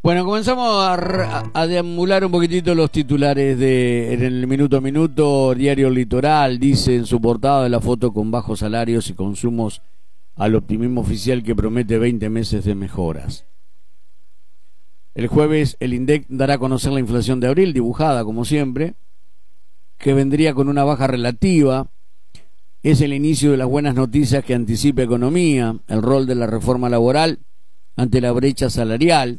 Bueno, comenzamos a deambular un poquitito los titulares en el minuto a minuto. Diario Litoral dice en su portada de la foto con bajos salarios y consumos al optimismo oficial que promete 20 meses de mejoras. El jueves el INDEC dará a conocer la inflación de abril, dibujada como siempre, que vendría con una baja relativa. Es el inicio de las buenas noticias que anticipa economía, el rol de la reforma laboral ante la brecha salarial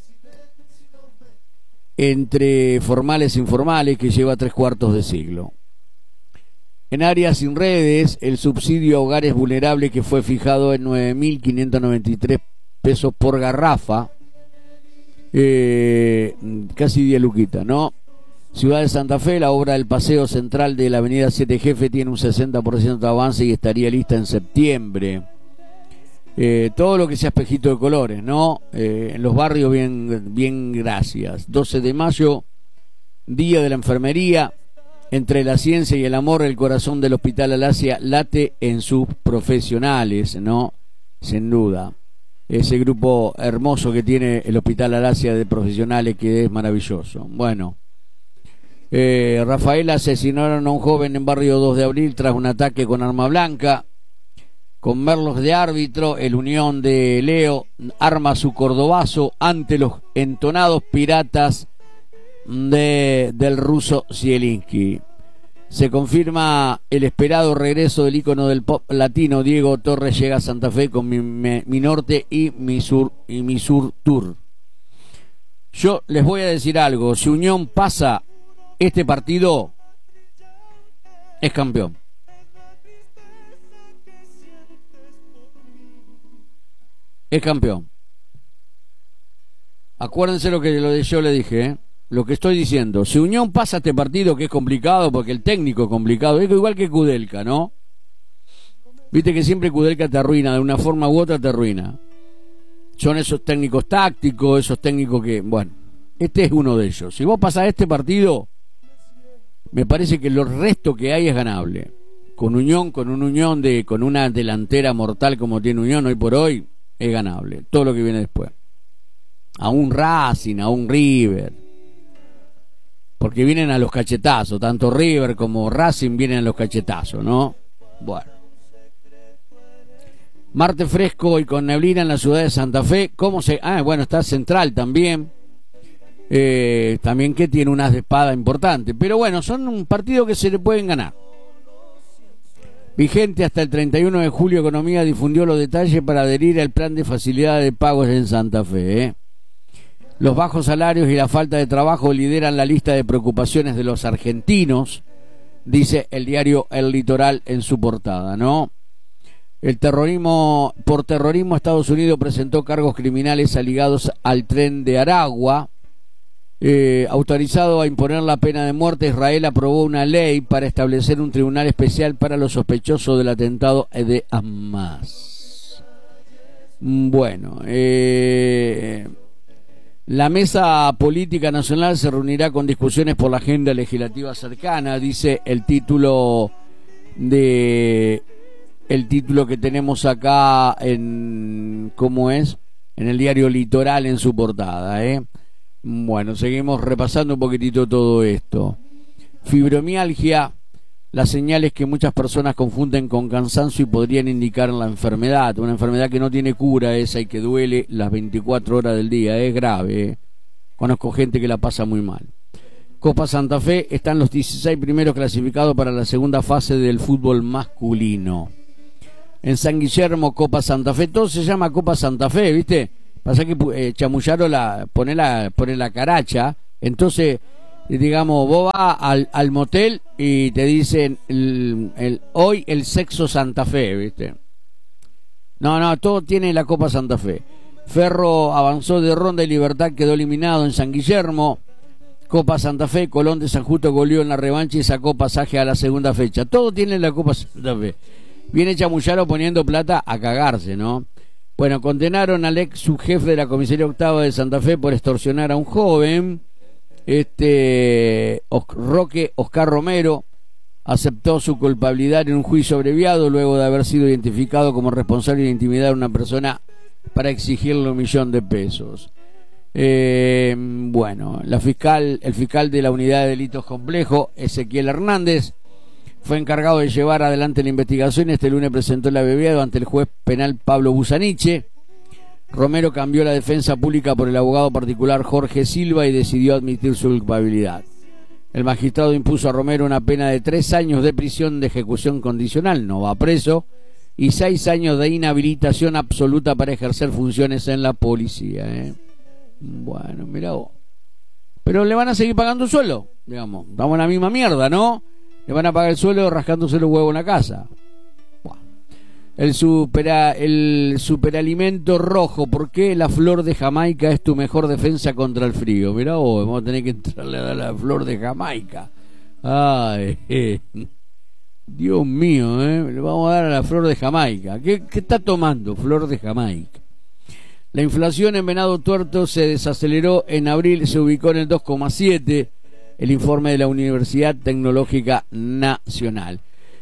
entre formales e informales que lleva 3/4 de siglo. En áreas sin redes, el subsidio a hogares vulnerables que fue fijado en 9.593 pesos por garrafa, casi 10 luquitas, ¿no? Ciudad de Santa Fe, la obra del paseo central de la avenida 7 Jefe tiene un 60% de avance y estaría lista en septiembre. Todo lo que sea espejito de colores, ¿no? En los barrios bien gracias. 12 de mayo, Día de la Enfermería. Entre la ciencia y el amor, el corazón del Hospital Alasia late en sus profesionales, ¿no? Sin duda. Ese grupo hermoso que tiene el Hospital Alasia de profesionales que es maravilloso. Bueno. Rafael asesinaron a un joven en barrio 2 de abril tras un ataque con arma blanca. Con Merlos de árbitro, el Unión de Leo arma su cordobazo ante los entonados piratas del ruso Zielinski. Se confirma el esperado regreso del ícono del pop latino. Diego Torres llega a Santa Fe con mi Norte y mi Sur Tour. Yo les voy a decir algo, si Unión pasa este partido, es campeón. Es campeón. Acuérdense lo que yo le dije, ¿eh? Lo que estoy diciendo. Si Unión pasa este partido, que es complicado, porque el técnico es complicado, es igual que Kudelka, ¿no? Viste que siempre Kudelka te arruina, de una forma u otra te arruina. Son esos técnicos tácticos, esos técnicos que, bueno, este es uno de ellos. Si vos pasás este partido, me parece que el resto que hay es ganable. Con Unión, con una delantera mortal como tiene Unión hoy por hoy, es ganable, todo lo que viene después. A un Racing, a un River, porque vienen a los cachetazos, tanto River como Racing vienen a los cachetazos, ¿no? Bueno. Martes fresco y con neblina en la ciudad de Santa Fe. Bueno, está Central también. También que tiene unas de espada importantes. Pero bueno, son un partido que se le pueden ganar. Vigente hasta el 31 de julio, Economía difundió los detalles para adherir al plan de facilidad de pagos en Santa Fe. Los bajos salarios y la falta de trabajo lideran la lista de preocupaciones de los argentinos, dice el diario El Litoral en su portada, ¿no? Por terrorismo, Estados Unidos presentó cargos criminales ligados al tren de Aragua. Autorizado a imponer la pena de muerte, Israel aprobó una ley para establecer un tribunal especial para los sospechosos del atentado de Hamas. Bueno, la mesa política nacional se reunirá con discusiones por la agenda legislativa cercana, dice el título que tenemos acá en el diario Litoral en su portada, Bueno, seguimos repasando un poquitito todo esto. Fibromialgia, las señales que muchas personas confunden con cansancio y podrían indicar la enfermedad. Una enfermedad que no tiene cura esa y que duele las 24 horas del día. Es grave, Conozco gente que la pasa muy mal. Copa Santa Fe, están los 16 primeros clasificados para la segunda fase del fútbol masculino. En San Guillermo, Copa Santa Fe, todo se llama Copa Santa Fe, ¿viste? Pasa que Chamullaro pone la caracha, entonces, digamos, vos vas al motel y te dicen hoy el sexo Santa Fe, ¿viste? No, todo tiene la Copa Santa Fe. Ferro avanzó de ronda y Libertad quedó eliminado en San Guillermo. Copa Santa Fe, Colón de San Justo goleó en la revancha y sacó pasaje a la segunda fecha. Todo tiene la Copa Santa Fe. Viene Chamullaro poniendo plata a cagarse, ¿no? Bueno, condenaron al ex subjefe de la comisaría octava de Santa Fe por extorsionar a un joven. Oscar Romero aceptó su culpabilidad en un juicio abreviado luego de haber sido identificado como responsable de intimidar a una persona para exigirle $1.000.000. Bueno, el fiscal de la Unidad de Delitos Complejos, Ezequiel Hernández, fue encargado de llevar adelante la investigación. Este lunes presentó el abreviado ante el juez penal Pablo Busaniche. Romero cambió la defensa pública por el abogado particular Jorge Silva y decidió admitir su culpabilidad. El magistrado impuso a Romero una pena de 3 años de prisión de ejecución condicional, no va preso, y 6 años de inhabilitación absoluta para ejercer funciones en la policía. Bueno, mirá vos. Pero le van a seguir pagando el sueldo, digamos. Estamos en la misma mierda, ¿no? Le van a pagar el sueldo rascándose los huevos en la casa. El superalimento rojo. ¿Por qué la flor de Jamaica es tu mejor defensa contra el frío? Mirá vos, vamos a tener que entrarle a la flor de Jamaica. Ay, Dios mío, le vamos a dar a la flor de Jamaica. ¿Qué está tomando flor de Jamaica? La inflación en Venado Tuerto se desaceleró en abril, se ubicó en el 2,7. El informe de la Universidad Tecnológica Nacional.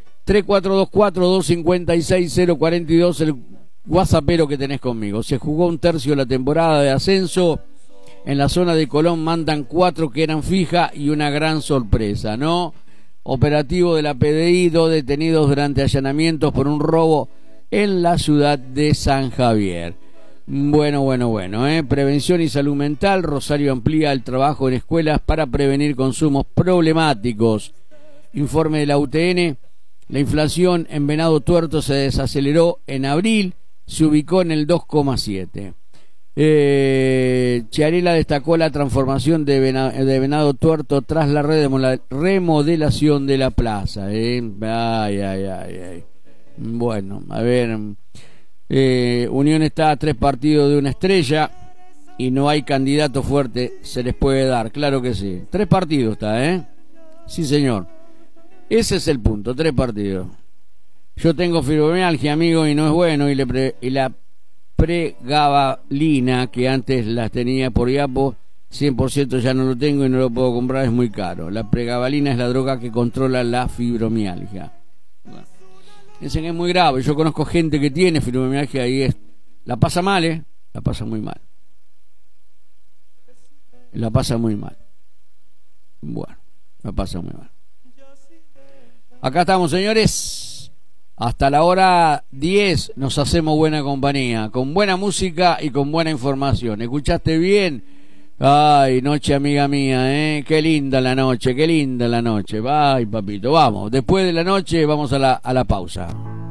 3424-256-042, el whatsappero que tenés conmigo. Se jugó un tercio de la temporada de ascenso. En la zona de Colón mandan 4 que eran fijas y una gran sorpresa, ¿no? Operativo de la PDI, 2 detenidos durante allanamientos por un robo en la ciudad de San Javier. Bueno, prevención y salud mental. Rosario amplía el trabajo en escuelas para prevenir consumos problemáticos. Informe de la UTN. La inflación en Venado Tuerto se desaceleró en abril, se ubicó en el 2,7. Chiarella destacó la transformación de Venado Tuerto tras la remodelación de la plaza. Ay. Bueno, a ver. Unión está a 3 partidos de una estrella y no hay candidato fuerte, se les puede dar, claro que sí. 3 partidos está, sí señor. Ese es el punto, 3 partidos. Yo tengo fibromialgia, amigo, y no es bueno, y la pregabalina, que antes las tenía por Iapo, 100% ya no lo tengo y no lo puedo comprar, es muy caro. La pregabalina es la droga que controla la fibromialgia. Bueno, dicen que es muy grave. Yo conozco gente que tiene fibromialgia y la pasa mal, la pasa muy mal. La pasa muy mal. Bueno, la pasa muy mal. Acá estamos, señores. Hasta la hora 10 nos hacemos buena compañía, con buena música y con buena información. ¿Escuchaste bien? Ay, noche amiga mía, qué linda la noche, qué linda la noche. Ay, papito, vamos. Después de la noche vamos a la pausa.